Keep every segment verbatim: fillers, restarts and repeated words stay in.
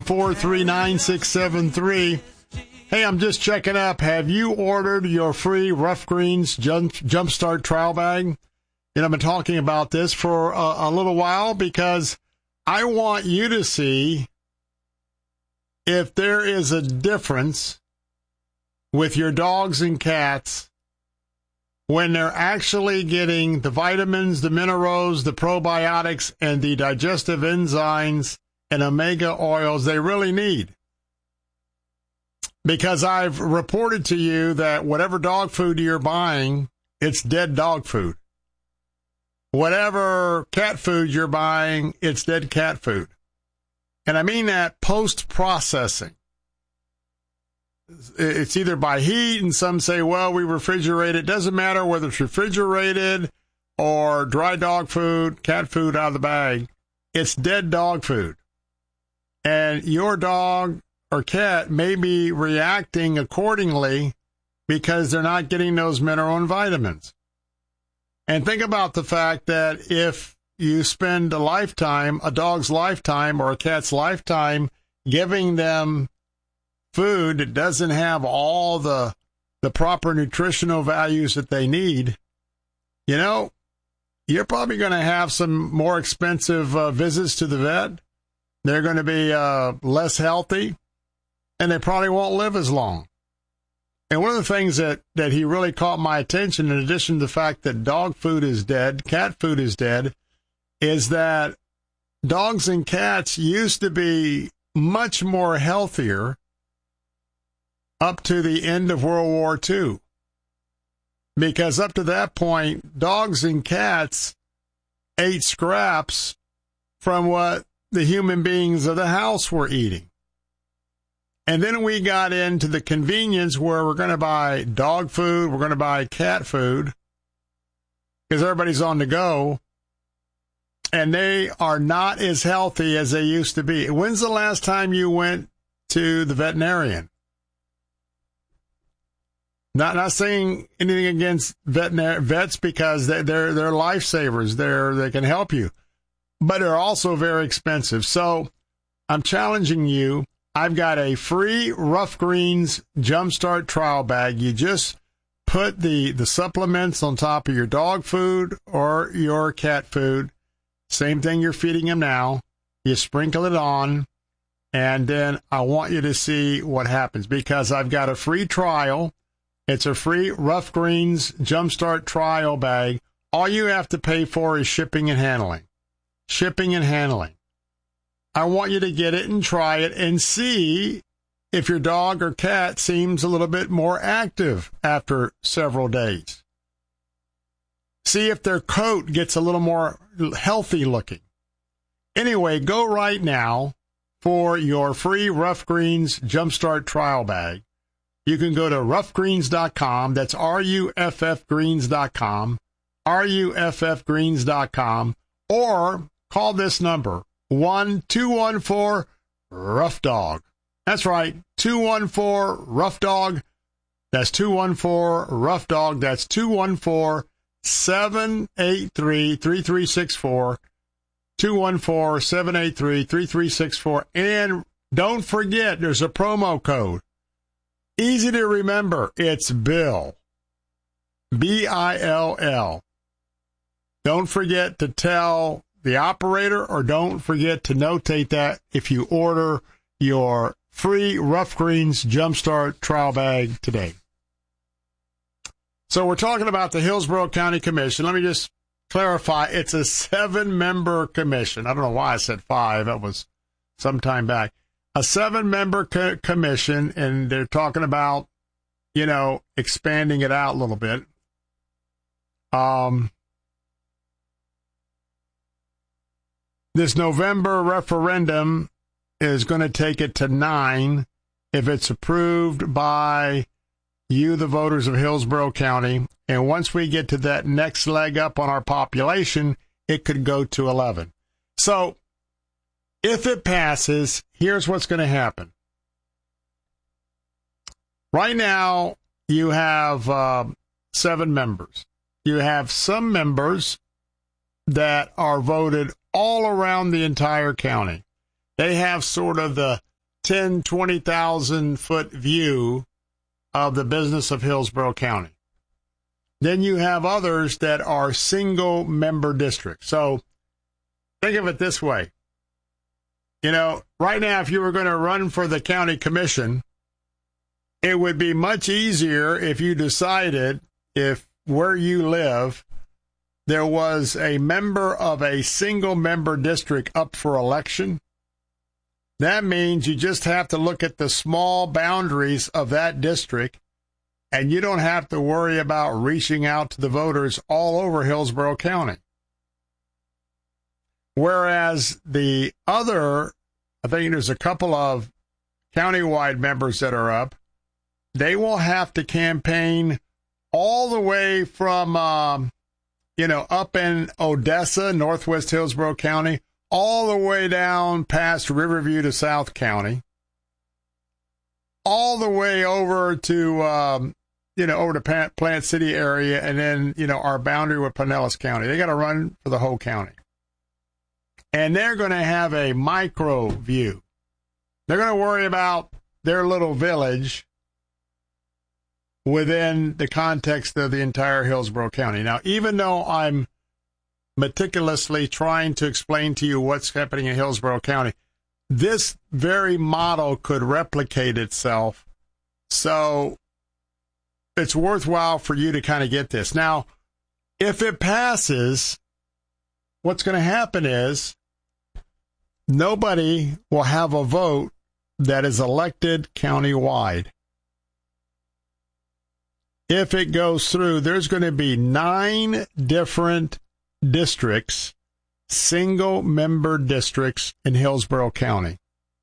four three nine six seven three. Hey, I'm just checking up. Have you ordered your free Rough Greens Jump Jumpstart trial bag? You know, I've been talking about this for a, a little while because I want you to see if there is a difference with your dogs and cats when they're actually getting the vitamins, the minerals, the probiotics, and the digestive enzymes and omega oils they really need. Because I've reported to you that whatever dog food you're buying, it's dead dog food. Whatever cat food you're buying, it's dead cat food. And I mean that post-processing. It's either by heat, and some say, well, we refrigerate it. It doesn't matter whether it's refrigerated or dry dog food, cat food out of the bag. It's dead dog food. And your dog or cat may be reacting accordingly because they're not getting those mineral and vitamins. And think about the fact that if you spend a lifetime, a dog's lifetime or a cat's lifetime, giving them food that doesn't have all the the proper nutritional values that they need, you know, you're probably going to have some more expensive uh, visits to the vet. They're going to be uh, less healthy, and they probably won't live as long. And one of the things that, that he really caught my attention, in addition to the fact that dog food is dead, cat food is dead, is that dogs and cats used to be much more healthier up to the end of World War Two. Because up to that point, dogs and cats ate scraps from what the human beings of the house were eating. And then we got into the convenience where we're going to buy dog food, we're going to buy cat food, because everybody's on the go, and they are not as healthy as they used to be. When's the last time you went to the veterinarian? Not not saying anything against veterinary vets, because they, they're they're lifesavers. They're they can help you, but they're also very expensive. So I'm challenging you. I've got a free Rough Greens Jumpstart trial bag. You just put the the supplements on top of your dog food or your cat food. Same thing you're feeding them now. You sprinkle it on, and then I want you to see what happens, because I've got a free trial. It's a free Rough Greens Jumpstart trial bag. All you have to pay for is shipping and handling. Shipping and handling. I want you to get it and try it and see if your dog or cat seems a little bit more active after several days. See if their coat gets a little more healthy looking. Anyway, go right now for your free Rough Greens Jumpstart trial bag. You can go to rough greens dot com. That's R U F F greens dot com. R U F F greens dot com. Or call this number, one two one four rough dog. That's right, two one four rough dog. That's two one four rough dog. That's two one four, seven eight three, three three six four. two one four, seven eight three, three three six four. And don't forget, there's a promo code. Easy to remember. It's Bill. B I L L. Don't forget to tell the operator, or don't forget to notate that if you order your free Rough Greens Jumpstart trial bag today. So we're talking about the Hillsborough County Commission. Let me just clarify. It's a seven-member commission. I don't know why I said five. That was some time back. A seven-member co- commission, and they're talking about, you know, expanding it out a little bit. Um, this November referendum is going to take it to nine if it's approved by you, the voters of Hillsborough County. And once we get to that next leg up on our population, it could go to eleven. So if it passes, here's what's going to happen. Right now, you have uh, seven members. You have some members that are voted all around the entire county. They have sort of the, ten, twenty thousand foot view of the business of Hillsborough County. Then you have others that are single member districts. So think of it this way. You know, right now, if you were going to run for the county commission, it would be much easier if you decided if where you live, there was a member of a single member district up for election. That means you just have to look at the small boundaries of that district, and you don't have to worry about reaching out to the voters all over Hillsborough County. Whereas the other, I think there's a couple of countywide members that are up, they will have to campaign all the way from, um, you know, up in Odessa, northwest Hillsborough County, all the way down past Riverview to South County, all the way over to, um, you know, over to Plant City area, and then, you know, our boundary with Pinellas County. They got to run for the whole county. And they're going to have a micro view. They're going to worry about their little village within the context of the entire Hillsborough County. Now, even though I'm meticulously trying to explain to you what's happening in Hillsborough County, this very model could replicate itself. So it's worthwhile for you to kind of get this. Now, if it passes, what's going to happen is nobody will have a vote that is elected countywide. If it goes through, there's going to be nine different districts, single member districts in Hillsborough County.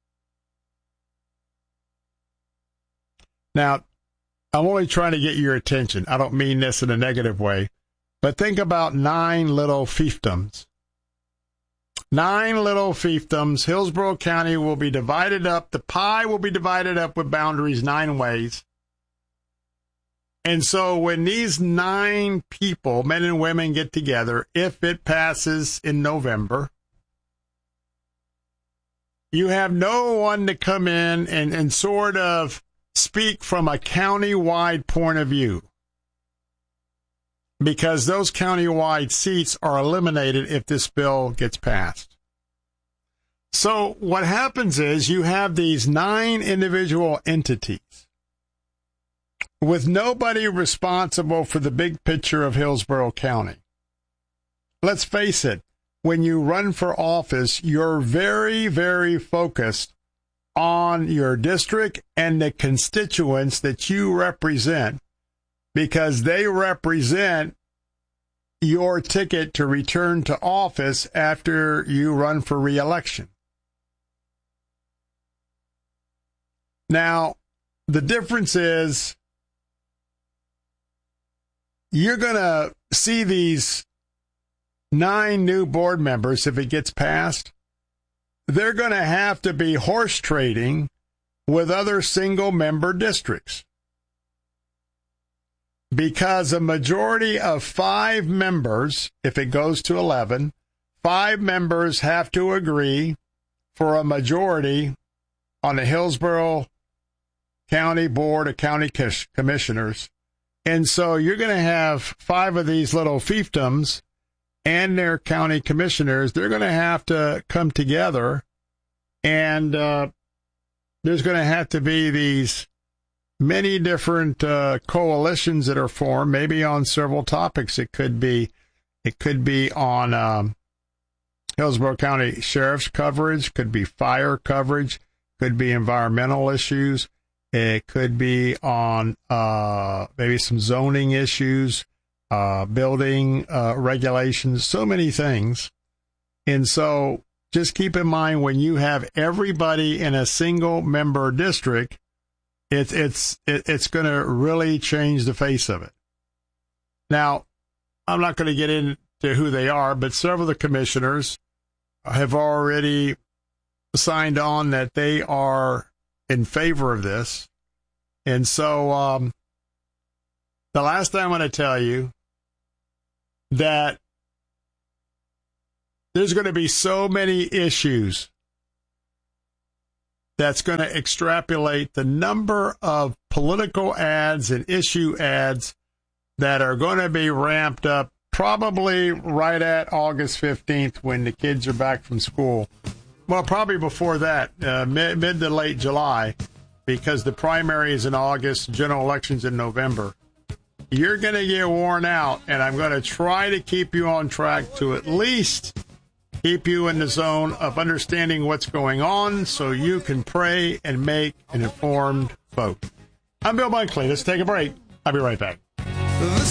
Now, I'm only trying to get your attention. I don't mean this in a negative way, but think about nine little fiefdoms. Nine little fiefdoms. Hillsborough County will be divided up. The pie will be divided up with boundaries nine ways. And so when these nine people, men and women, get together, if it passes in November, you have no one to come in and, and sort of speak from a county-wide point of view, because those county-wide seats are eliminated if this bill gets passed. So what happens is you have these nine individual entities with nobody responsible for the big picture of Hillsborough County. Let's face it, when you run for office, you're very, very focused on your district and the constituents that you represent, because they represent your ticket to return to office after you run for re-election. Now, the difference is you're going to see these nine new board members, if it gets passed, they're going to have to be horse trading with other single-member districts, because a majority of five members, if it goes to eleven, five members have to agree for a majority on the Hillsborough County Board of County Commissioners. And so you're going to have five of these little fiefdoms and their county commissioners. They're going to have to come together, and uh, there's going to have to be these many different uh, coalitions that are formed, maybe on several topics. It could be, it could be on um, Hillsborough County Sheriff's coverage, could be fire coverage, could be environmental issues. It could be on uh, maybe some zoning issues, uh, building uh, regulations, so many things. And so just keep in mind, when you have everybody in a single member district, it, it's it, it's going to really change the face of it. Now, I'm not going to get into who they are, but several of the commissioners have already signed on that they are in favor of this. And so um, the last thing I'm going to tell you that there's going to be so many issues that's going to extrapolate the number of political ads and issue ads that are going to be ramped up probably right at August fifteenth when the kids are back from school. Well, probably before that, uh, mid, mid to late July, because the primary is in August, general elections in November. You're going to get worn out, and I'm going to try to keep you on track to at least keep you in the zone of understanding what's going on so you can pray and make an informed vote. I'm Bill Bunkley. Let's take a break. I'll be right back.